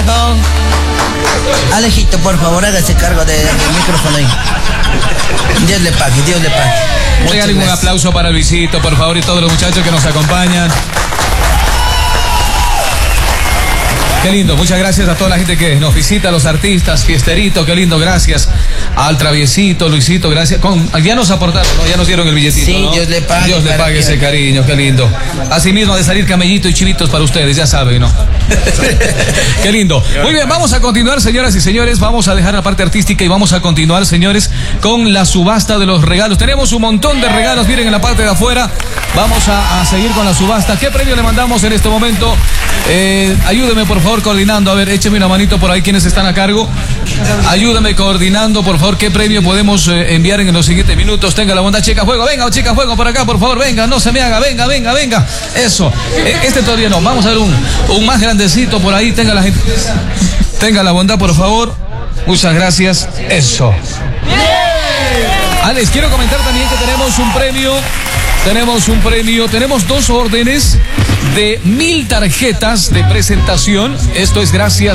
Alejo. Alejito, por favor, hágase cargo del micrófono ahí. Dios le pague, Dios le pague. Regalen un aplauso para Luisito, por favor, y todos los muchachos que nos acompañan. Qué lindo, muchas gracias a toda la gente que nos visita, a los artistas, Fiesterito, qué lindo, gracias. Al Traviesito, Luisito, gracias. Ya nos aportaron, ¿no? Ya nos dieron el billetito, sí, ¿no? Dios le pague. Dios le pague ese cariño, qué lindo. Asimismo, de salir camellito y chivitos para ustedes, ya saben, ¿no? Qué lindo. Muy bien, vamos a continuar, señoras y señores. Vamos a dejar la parte artística y vamos a continuar, señores, con la subasta de los regalos. Tenemos un montón de regalos, miren, en la parte de afuera. Vamos a seguir con la subasta. ¿Qué premio le mandamos en este momento? Ayúdeme, por favor, coordinando. A ver, écheme una manito por ahí, quienes están a cargo. Ayúdame coordinando, por favor, qué premio podemos enviar en los siguientes minutos. Tenga la bondad, Checa Fuego. Venga, Checa Fuego, por acá, por favor, venga, no se me haga, venga. Eso. Este todavía no. Vamos a ver un más grandecito por ahí. Tenga la gente. Tenga la bondad, por favor. Muchas gracias. Eso. Alex, quiero comentar también que tenemos un premio. Tenemos 2 órdenes de 1000 tarjetas de presentación. Esto es gracias